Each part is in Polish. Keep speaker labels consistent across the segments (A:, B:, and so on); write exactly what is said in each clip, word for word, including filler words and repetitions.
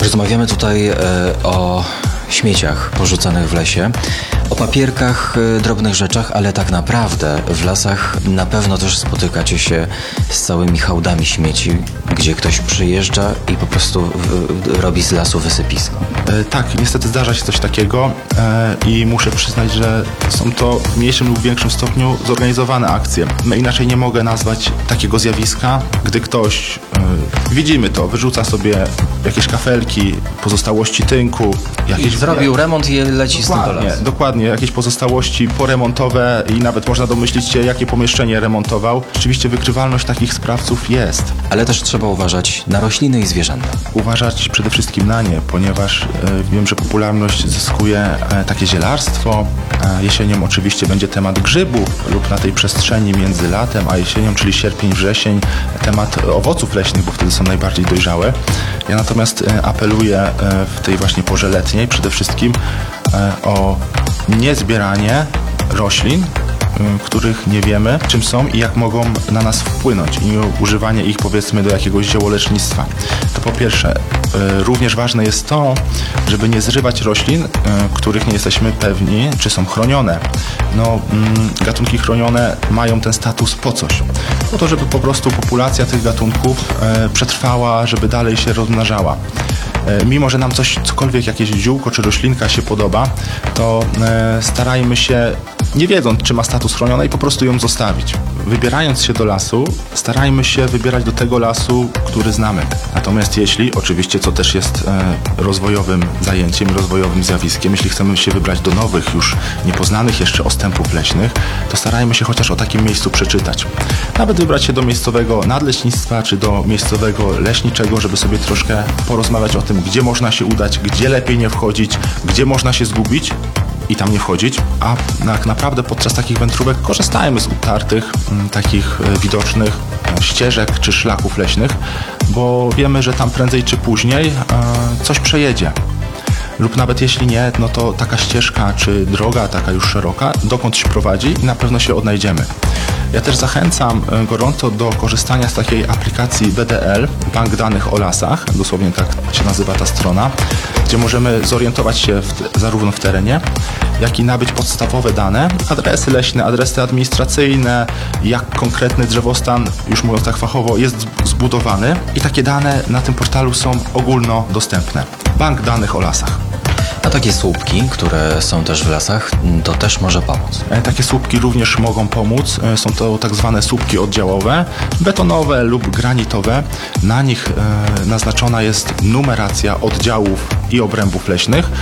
A: Rozmawiamy tutaj e, o śmieciach porzucanych w lesie, o papierkach, e, drobnych rzeczach, ale tak naprawdę w lasach na pewno też spotykacie się z całymi hałdami śmieci, gdzie ktoś przyjeżdża i po prostu w, robi z lasu wysypisko.
B: E, tak, niestety zdarza się coś takiego e, i muszę przyznać, że są to w mniejszym lub większym stopniu zorganizowane akcje. No, inaczej nie mogę nazwać takiego zjawiska, gdy ktoś, e, widzimy to, wyrzuca sobie jakieś kafelki, pozostałości tynku, jakieś...
A: I zrobił remont i leci z tym do lasu.
B: Dokładnie, jakieś pozostałości poremontowe i nawet można domyślić się, jakie pomieszczenie remontował. Rzeczywiście wykrywalność takich sprawców jest.
A: Ale też trzeba uważać na rośliny i zwierzęta.
B: Uważać przede wszystkim na nie, ponieważ e, wiem, że popularność zyskuje e, takie zielarstwo. E, jesienią oczywiście będzie temat grzybów lub na tej przestrzeni między latem a jesienią, czyli sierpień, wrzesień, temat owoców leśnych, bo wtedy są najbardziej dojrzałe. Ja natomiast e, apeluję e, w tej właśnie porze letniej przede wszystkim e, o niezbieranie roślin, których nie wiemy, czym są i jak mogą na nas wpłynąć, i używanie ich, powiedzmy, do jakiegoś ziołolecznictwa. To po pierwsze. Również ważne jest to, żeby nie zrywać roślin, których nie jesteśmy pewni, czy są chronione. No, gatunki chronione mają ten status po coś. Po to, żeby po prostu populacja tych gatunków przetrwała, żeby dalej się rozmnażała. Mimo że nam coś, cokolwiek, jakieś ziółko czy roślinka się podoba, to starajmy się, nie wiedząc, czy ma status chroniony, i po prostu ją zostawić. Wybierając się do lasu, starajmy się wybierać do tego lasu, który znamy. Natomiast jeśli, oczywiście, co też jest e, rozwojowym zajęciem, rozwojowym zjawiskiem, jeśli chcemy się wybrać do nowych, już niepoznanych jeszcze ostępów leśnych, to starajmy się chociaż o takim miejscu przeczytać. Nawet wybrać się do miejscowego nadleśnictwa, czy do miejscowego leśniczego, żeby sobie troszkę porozmawiać o tym, gdzie można się udać, gdzie lepiej nie wchodzić, gdzie można się zgubić i tam nie wchodzić, a tak naprawdę podczas takich wędrówek korzystajmy z utartych, m, takich e, widocznych e, ścieżek czy szlaków leśnych, bo wiemy, że tam prędzej czy później e, coś przejedzie. Lub nawet jeśli nie, no to taka ścieżka czy droga, taka już szeroka, dokądś prowadzi i na pewno się odnajdziemy. Ja też zachęcam gorąco do korzystania z takiej aplikacji B D L, Bank Danych o Lasach, dosłownie tak się nazywa ta strona, gdzie możemy zorientować się w, zarówno w terenie, jak i nabyć podstawowe dane, adresy leśne, adresy administracyjne, jak konkretny drzewostan, już mówiąc tak fachowo, jest zbudowany, i takie dane na tym portalu są ogólnodostępne. Bank Danych o Lasach.
A: A takie słupki, które są też w lasach, to też może pomóc.
B: Takie słupki również mogą pomóc. Są to tak zwane słupki oddziałowe, betonowe lub granitowe. Na nich e, naznaczona jest numeracja oddziałów i obrębów leśnych.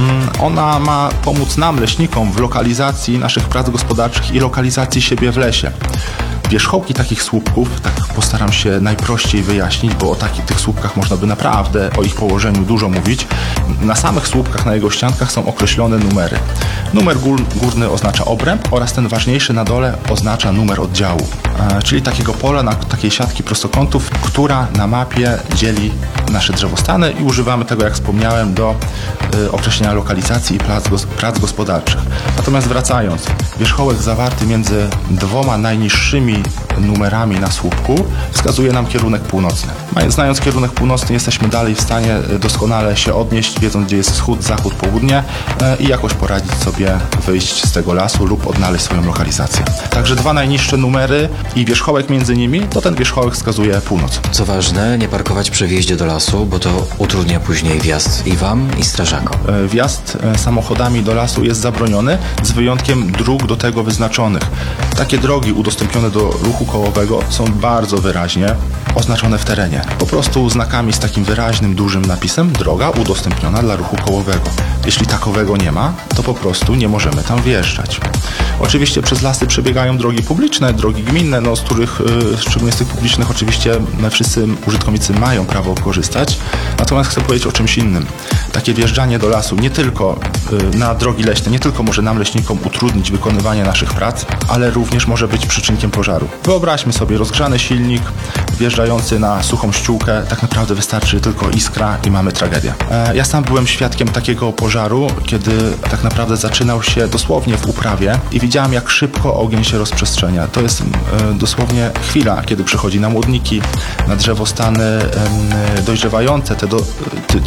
B: Ona ma pomóc nam, leśnikom, w lokalizacji naszych prac gospodarczych i lokalizacji siebie w lesie. Wierzchołki takich słupków, tak postaram się najprościej wyjaśnić, bo o takich tych słupkach można by naprawdę, o ich położeniu dużo mówić. Na samych słupkach, na jego ściankach są określone numery. Numer gór, górny oznacza obręb oraz ten ważniejszy na dole oznacza numer oddziału, e, czyli takiego pola, na takiej siatki prostokątów, która na mapie dzieli nasze drzewostany, i używamy tego, jak wspomniałem, do e, określenia lokalizacji i prac, gos, prac gospodarczych. Natomiast wracając, wierzchołek zawarty między dwoma najniższymi numerami na słupku wskazuje nam kierunek północny. Znając kierunek północny, jesteśmy dalej w stanie doskonale się odnieść, wiedząc, gdzie jest wschód, zachód, południe, i jakoś poradzić sobie, wyjść z tego lasu lub odnaleźć swoją lokalizację. Także dwa najniższe numery i wierzchołek między nimi, to ten wierzchołek wskazuje północ.
A: Co ważne, nie parkować przy wjeździe do lasu, bo to utrudnia później wjazd i wam, i strażakom.
B: Wjazd samochodami do lasu jest zabroniony, z wyjątkiem dróg do tego wyznaczonych. Takie drogi udostępnione do ruchu kołowego są bardzo wyraźnie oznaczone w terenie. Po prostu znakami z takim wyraźnym, dużym napisem: droga udostępniona dla ruchu kołowego. Jeśli takowego nie ma, to po prostu nie możemy tam wjeżdżać. Oczywiście przez lasy przebiegają drogi publiczne, drogi gminne, no, z których, szczególnie z tych publicznych, oczywiście wszyscy użytkownicy mają prawo korzystać. Natomiast chcę powiedzieć o czymś innym. Takie wjeżdżanie do lasu nie tylko na drogi leśne, nie tylko może nam, leśnikom, utrudnić wykonywanie naszych prac, ale również może być przyczynkiem pożaru. Wyobraźmy sobie rozgrzany silnik wjeżdżający na suchą ściółkę. Tak naprawdę wystarczy tylko iskra i mamy tragedię. Ja sam byłem świadkiem takiego pożaru, kiedy tak naprawdę zaczynał się dosłownie w uprawie i widziałem, jak szybko ogień się rozprzestrzenia. To jest dosłownie chwila, kiedy przychodzi na młodniki, na drzewostany dojrzewające, te do,